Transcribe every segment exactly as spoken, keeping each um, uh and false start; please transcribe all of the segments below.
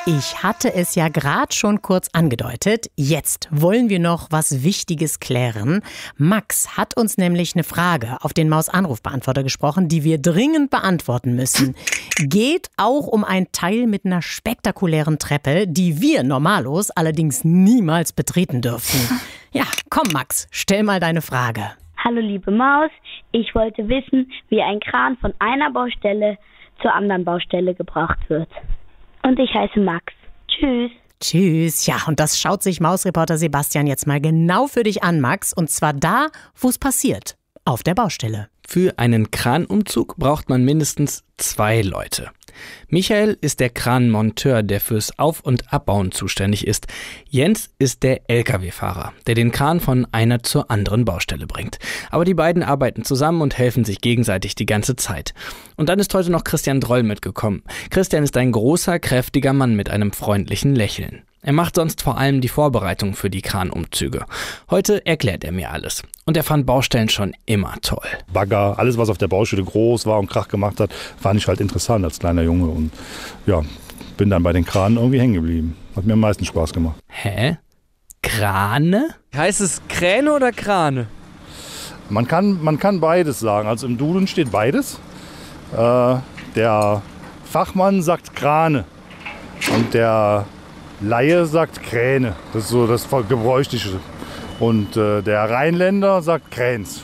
Ich hatte es ja gerade schon kurz angedeutet. Jetzt wollen wir noch was Wichtiges klären. Max hat uns nämlich eine Frage auf den Maus-Anrufbeantworter gesprochen, die wir dringend beantworten müssen. Geht auch um ein Teil mit einer spektakulären Treppe, die wir Normalos allerdings niemals betreten dürfen. Ja, komm Max, stell mal deine Frage. Hallo liebe Maus, ich wollte wissen, wie ein Kran von einer Baustelle zur anderen Baustelle gebracht wird. Und ich heiße Max. Tschüss. Tschüss. Ja, und das schaut sich Mausreporter Sebastian jetzt mal genau für dich an, Max. Und zwar da, wo es passiert. Auf der Baustelle. Für einen Kranumzug braucht man mindestens zwei Leute. Michael ist der Kranmonteur, der fürs Auf- und Abbauen zuständig ist. Jens ist der L K W-Fahrer, der den Kran von einer zur anderen Baustelle bringt. Aber die beiden arbeiten zusammen und helfen sich gegenseitig die ganze Zeit. Und dann ist heute noch Christian Droll mitgekommen. Christian ist ein großer, kräftiger Mann mit einem freundlichen Lächeln. Er macht sonst vor allem die Vorbereitung für die Kranumzüge. Heute erklärt er mir alles. Und er fand Baustellen schon immer toll. Bagger, alles was auf der Baustelle groß war und Krach gemacht hat, fand ich halt interessant als kleiner Junge. Und ja, bin dann bei den Kranen irgendwie hängen geblieben. Hat mir am meisten Spaß gemacht. Hä? Krane? Heißt es Kräne oder Krane? Man kann, man kann beides sagen. Also im Duden steht beides. Äh, der Fachmann sagt Krane und der Laie sagt Kräne. Das ist so das Gebräuchliche. Und äh, der Rheinländer sagt Kräns.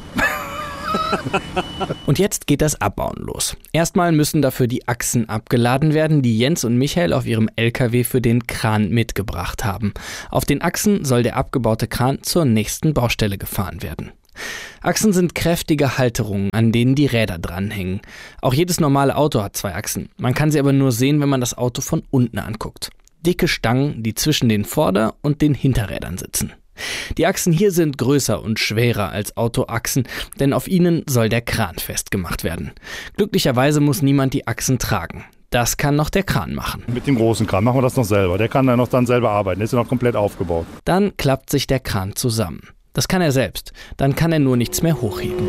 Und jetzt geht das Abbauen los. Erstmal müssen dafür die Achsen abgeladen werden, die Jens und Michael auf ihrem L K W für den Kran mitgebracht haben. Auf den Achsen soll der abgebaute Kran zur nächsten Baustelle gefahren werden. Achsen sind kräftige Halterungen, an denen die Räder dranhängen. Auch jedes normale Auto hat zwei Achsen. Man kann sie aber nur sehen, wenn man das Auto von unten anguckt. Dicke Stangen, die zwischen den Vorder- und den Hinterrädern sitzen. Die Achsen hier sind größer und schwerer als Autoachsen, denn auf ihnen soll der Kran festgemacht werden. Glücklicherweise muss niemand die Achsen tragen. Das kann noch der Kran machen. Mit dem großen Kran machen wir das noch selber. Der kann dann noch dann selber arbeiten. Der ist ja noch komplett aufgebaut. Dann klappt sich der Kran zusammen. Das kann er selbst. Dann kann er nur nichts mehr hochheben.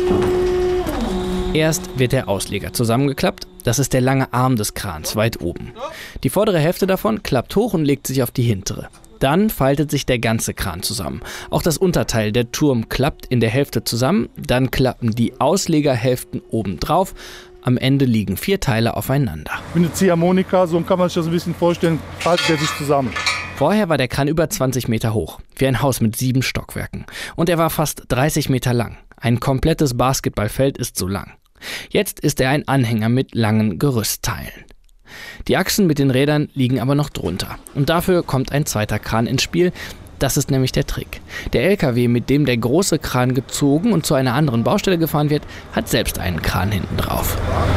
Erst wird der Ausleger zusammengeklappt. Das ist der lange Arm des Krans weit oben. Die vordere Hälfte davon klappt hoch und legt sich auf die hintere. Dann faltet sich der ganze Kran zusammen. Auch das Unterteil, der Turm, klappt in der Hälfte zusammen. Dann klappen die Auslegerhälften oben drauf. Am Ende liegen vier Teile aufeinander. Wie eine Ziehharmonika, so kann man sich das ein bisschen vorstellen, faltet er sich zusammen. Vorher war der Kran über zwanzig Meter hoch, wie ein Haus mit sieben Stockwerken. Und er war fast dreißig Meter lang. Ein komplettes Basketballfeld ist so lang. Jetzt ist er ein Anhänger mit langen Gerüstteilen. Die Achsen mit den Rädern liegen aber noch drunter. Und dafür kommt ein zweiter Kran ins Spiel. Das ist nämlich der Trick. Der L K W, mit dem der große Kran gezogen und zu einer anderen Baustelle gefahren wird, hat selbst einen Kran hinten drauf.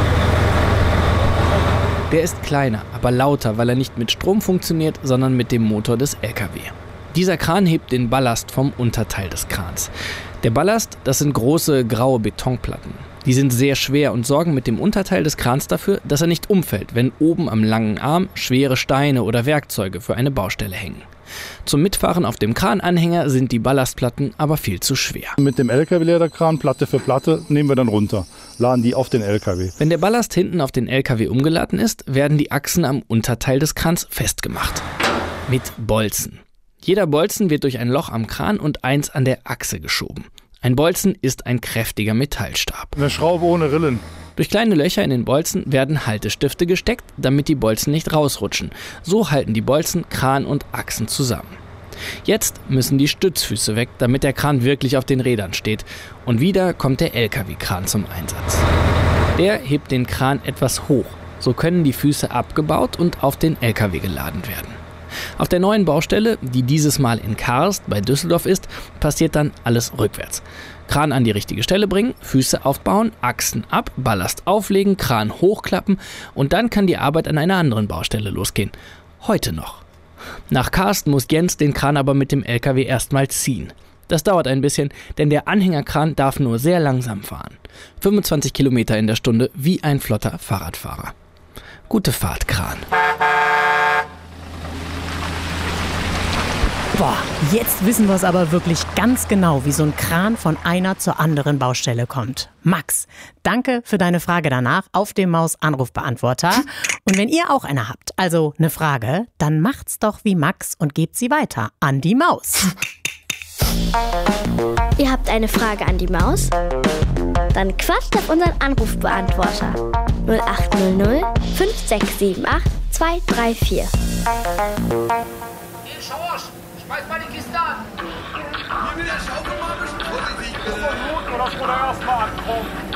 Der ist kleiner, aber lauter, weil er nicht mit Strom funktioniert, sondern mit dem Motor des L K W. Dieser Kran hebt den Ballast vom Unterteil des Krans. Der Ballast, das sind große graue Betonplatten. Die sind sehr schwer und sorgen mit dem Unterteil des Krans dafür, dass er nicht umfällt, wenn oben am langen Arm schwere Steine oder Werkzeuge für eine Baustelle hängen. Zum Mitfahren auf dem Krananhänger sind die Ballastplatten aber viel zu schwer. Mit dem L K W-Lederkran, Platte für Platte, nehmen wir dann runter, laden die auf den L K W. Wenn der Ballast hinten auf den L K W umgeladen ist, werden die Achsen am Unterteil des Krans festgemacht. Mit Bolzen. Jeder Bolzen wird durch ein Loch am Kran und eins an der Achse geschoben. Ein Bolzen ist ein kräftiger Metallstab. Eine Schraube ohne Rillen. Durch kleine Löcher in den Bolzen werden Haltestifte gesteckt, damit die Bolzen nicht rausrutschen. So halten die Bolzen Kran und Achsen zusammen. Jetzt müssen die Stützfüße weg, damit der Kran wirklich auf den Rädern steht. Und wieder kommt der L K W-Kran zum Einsatz. Der hebt den Kran etwas hoch. So können die Füße abgebaut und auf den L K W geladen werden. Auf der neuen Baustelle, die dieses Mal in Karst bei Düsseldorf ist, passiert dann alles rückwärts. Kran an die richtige Stelle bringen, Füße aufbauen, Achsen ab, Ballast auflegen, Kran hochklappen und dann kann die Arbeit an einer anderen Baustelle losgehen. Heute noch. Nach Karst muss Jens den Kran aber mit dem L K W erstmal ziehen. Das dauert ein bisschen, denn der Anhängerkran darf nur sehr langsam fahren. fünfundzwanzig Kilometer in der Stunde wie ein flotter Fahrradfahrer. Gute Fahrt, Kran. Boah, jetzt wissen wir es aber wirklich ganz genau, wie so ein Kran von einer zur anderen Baustelle kommt. Max, danke für deine Frage danach auf dem Maus-Anrufbeantworter. Und wenn ihr auch eine habt, also eine Frage, dann macht's doch wie Max und gebt sie weiter an die Maus. Ihr habt eine Frage an die Maus? Dann quatscht auf unseren Anrufbeantworter null acht null null fünf sechs sieben acht zwei drei vier. Ihr Schorsch, schmeißt mal die Kiste an. Hier wieder Schaufelmann. Vorsichtig, bitte. Das muss erst mal ankommen.